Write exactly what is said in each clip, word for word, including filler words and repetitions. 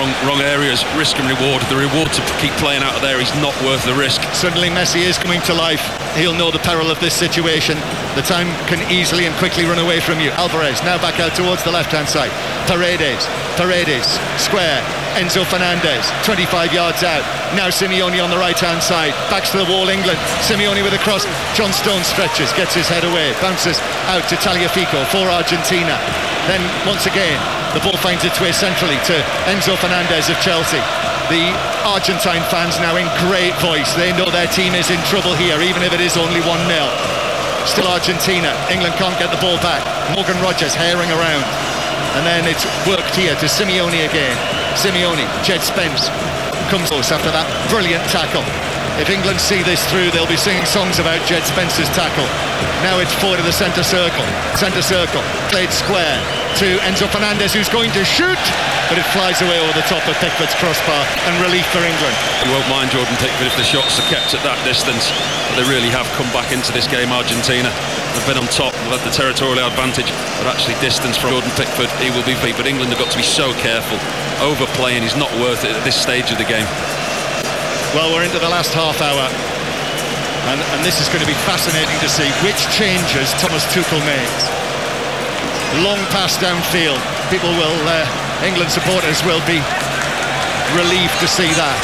wrong wrong areas. Risk and reward. The reward to keep playing out of there is not worth the risk. Suddenly Messi is coming to life. He'll know the peril of this situation. The time can easily and quickly run away from you. Alvarez now back out towards the left-hand side. Paredes, Paredes, square. Enzo Fernandez, twenty-five yards out. Now Simeone on the right-hand side. Backs to the wall, England. Simeone with a cross. John Stones stretches, gets his head away. Bounces out to Tagliafico for Argentina. Then, once again, the ball finds its way centrally to Enzo Fernandez of Chelsea. The Argentine fans now in great voice. They know their team is in trouble here, even if it is only one nil. Still Argentina. England can't get the ball back. Morgan Rogers herring around. And then it's worked here to Simeone again. Simeone, Jed Spence comes close after that brilliant tackle. If England see this through, they'll be singing songs about Jed Spence's tackle. Now it's forward of the centre circle. Centre circle, played square to Enzo Fernandez, who's going to shoot, but it flies away over the top of Pickford's crossbar, and relief for England. You won't mind Jordan Pickford if the shots are kept at that distance. But they really have come back into this game, Argentina. They've been on top, they've had the territorial advantage, but actually distance from Jordan Pickford, he will be beat. But England have got to be so careful. Overplaying is not worth it at this stage of the game. Well, we're into the last half hour, and, and this is going to be fascinating to see which changes Thomas Tuchel makes. Long pass downfield. People will, uh, England supporters will be relieved to see that.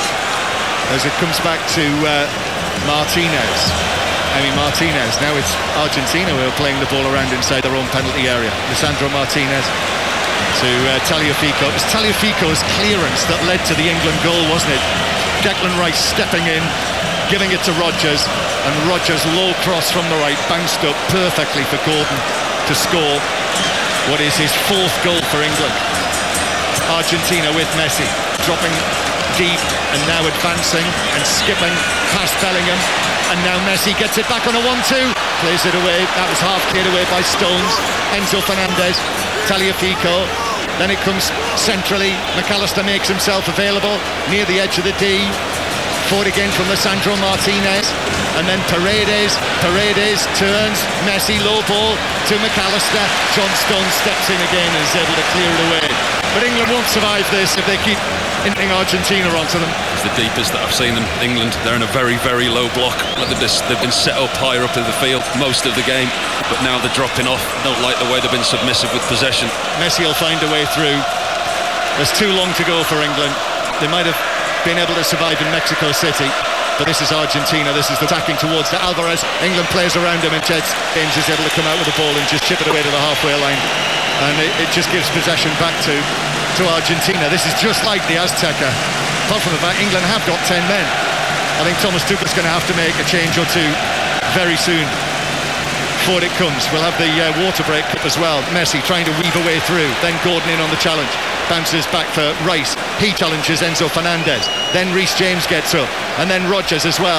As it comes back to uh, Martinez. I mean Martinez. Now it's Argentina who are playing the ball around inside their own penalty area. Lisandro Martinez to uh, Tagliafico. It was Tagliafico's clearance that led to the England goal, wasn't it? Declan Rice stepping in, giving it to Rodgers, and Rodgers' low cross from the right bounced up perfectly for Gordon to score what is his fourth goal for England. Argentina with Messi dropping deep and now advancing and skipping past Bellingham, and now Messi gets it back on a one two, plays it away. That was half cleared away by Stones. Enzo Fernandez, Tagliafico. Then it comes centrally. McAllister makes himself available near the edge of the D. Forward again from Lisandro Martinez. And then Paredes. Paredes turns. Messi low ball to McAllister. John Stones steps in again and is able to clear it away. But England won't survive this if they keep hinting Argentina onto them. It's the deepest that I've seen them. England, they're in a very, very low block. They've been set up higher up in the field most of the game, but now they're dropping off. Don't like the way they've been submissive with possession. Messi will find a way through. There's too long to go for England. They might have been able to survive in Mexico City, but this is Argentina. This is attacking towards the Alvarez. England plays around him, and Jed James is able to come out with the ball and just chip it away to the halfway line, and it, it just gives possession back to to Argentina. This is just like the Azteca, apart from the fact England have got ten men. I think Thomas Tuchel's going to have to make a change or two very soon. Forward it comes. We'll have the uh, water break up as well. Messi trying to weave a way through. Then Gordon in on the challenge. Bounces back for Rice. He challenges Enzo Fernandez. Then Reece James gets up. And then Rodgers as well.